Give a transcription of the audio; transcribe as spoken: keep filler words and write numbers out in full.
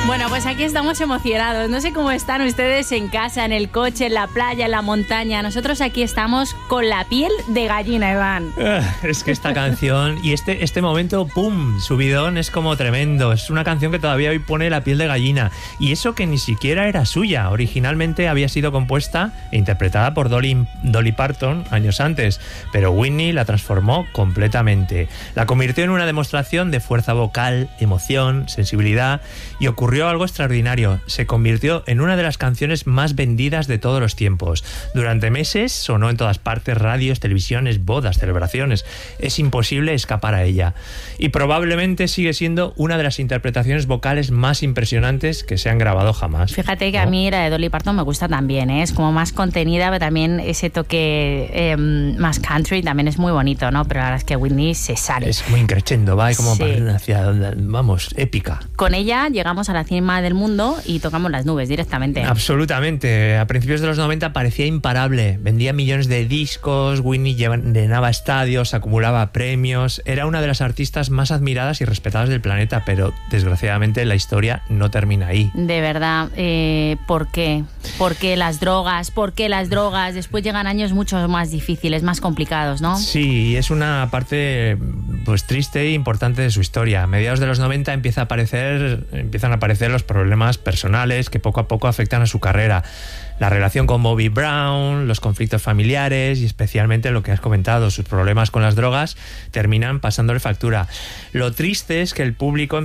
Bueno, pues aquí estamos emocionados. No sé cómo están ustedes en casa, en el coche, en la playa, en la montaña. Nosotros aquí estamos con la piel de gallina, Iván. Es que esta canción y este, este momento, ¡pum!, subidón, es como tremendo. Es una canción que todavía hoy pone la piel de gallina. Y eso que ni siquiera era suya. Originalmente había sido compuesta e interpretada por Dolly, Dolly Parton años antes, pero Whitney la transformó completamente. La convirtió en una demostración de fuerza vocal, emoción, sensibilidad, y ocurrió algo extraordinario. Se convirtió en una de las canciones más vendidas de todos los tiempos. Durante meses sonó en todas partes, radios, televisiones, bodas, celebraciones. Es imposible escapar a ella. Y probablemente sigue siendo una de las interpretaciones vocales más impresionantes que se han grabado jamás. Fíjate que ¿no? A mí la de Dolly Parton me gusta también, ¿eh? Es como más contenida, pero también ese toque eh, más country también es muy bonito, ¿no? Pero la verdad es que Whitney se sale. Es muy increchendo, va, y como Sí. hacia donde, vamos, épica. Con ella llegamos a la cima del mundo y tocamos las nubes directamente. Absolutamente. A principios de los noventa parecía imparable. Vendía millones de discos, Whitney llenaba estadios, acumulaba premios. Era una de las artistas más admiradas y respetadas del planeta, pero desgraciadamente la historia no termina ahí. De verdad, eh, ¿por qué? ¿Por qué las drogas? ¿Por qué las drogas? Después llegan años mucho más difíciles, más complicados, ¿no? Sí, es una parte pues triste e importante de su historia. A mediados de los noventa empieza a aparecer, empiezan a aparecer los problemas personales que poco a poco afectan a su carrera. La relación con Bobby Brown, los conflictos familiares y especialmente lo que has comentado, sus problemas con las drogas terminan pasándole factura. Lo triste es que el público